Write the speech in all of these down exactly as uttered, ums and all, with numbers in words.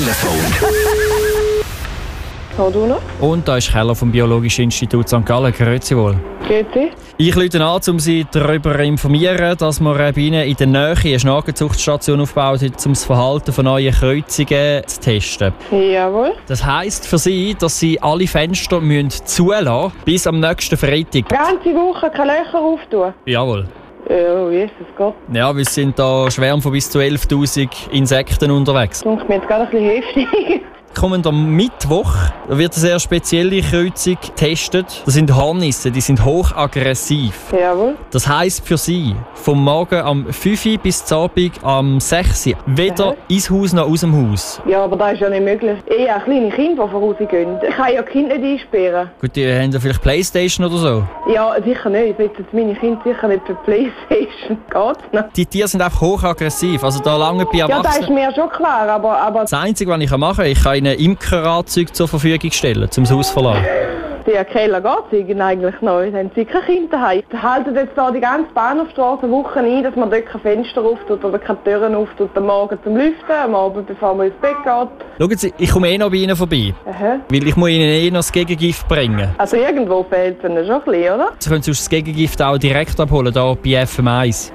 Kellerphone. Hallo, du noch? Und da ist Keller vom Biologischen Institut Sankt Gallen. Grüezi wohl. Grüezi. Ich rufe an, um Sie darüber zu informieren, dass wir bei Ihnen in der Nähe eine Schnakenzuchtstation aufgebaut haben, um das Verhalten von neuen Kreuzungen zu testen. Jawohl. Das heisst für Sie, dass Sie alle Fenster müssen zulassen bis am nächsten Freitag. Die ganze Woche keine Löcher auftun? Jawohl. Oh, Jesus Gott. Ja, wir sind da Schwärme von bis zu elftausend Insekten unterwegs. Das klingt mir jetzt gerade ein bisschen heftig. Kommenden Mittwoch wird eine sehr spezielle Kreuzung getestet. Das sind Hornissen, die sind hochaggressiv. Jawohl. Das heisst für Sie, vom Morgen am fünf Uhr bis zum Abend am sechs Uhr, weder Aha. ins Haus noch aus dem Haus. Ja, aber das ist ja nicht möglich. Eher kleine Kinder, die vorausgehen. Ich kann ja die Kinder nicht einsperren. Gut, die haben ja vielleicht Playstation oder so. Ja, sicher nicht. Ich setze jetzt meine Kinder sicher nicht für Playstation. Geht's noch? Die Tiere sind einfach hochaggressiv. Also da lange bei Ja, das ist Erwachsenen. mir schon klar, aber... aber Das Einzige, was ich machen kann, ich kann ihnen Imkeranzüge zur Verfügung stellen, zum Haus zu verlassen. der Keller geht es eigentlich noch. Dann haben sie keine Kinder daheim. Sie halten jetzt da die ganze Bahnhofstrasse Woche ein, dass man dort kein Fenster auftut oder keine Türen auftut. Am Morgen zum Lüften, am Abend bevor man ins Bett geht. Schauen Sie, ich komme eh noch bei Ihnen vorbei. Aha. Weil ich muss Ihnen eh noch das Gegengift bringen. Also irgendwo fehlt es ihnen schon ein bisschen, oder? Sie können sonst das Gegengift auch direkt abholen, hier bei F M eins.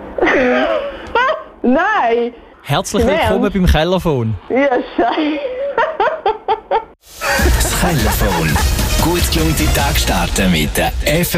Nein! Herzlich Im willkommen Ernst? beim Kellerphone. Ja, scheiße. Das Kellerphone. Gut gelungene Tag starten mit der F